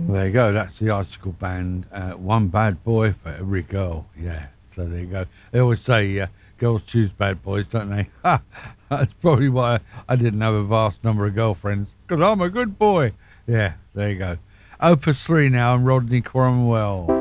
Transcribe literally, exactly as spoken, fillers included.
There you go. That's the article band. Uh, one bad boy for every girl. Yeah. So there you go. They always say uh, girls choose bad boys, don't they? Ha! That's probably why I didn't have a vast number of girlfriends, because I'm a good boy. Yeah. There you go. Opus three now and Rodney Cromwell.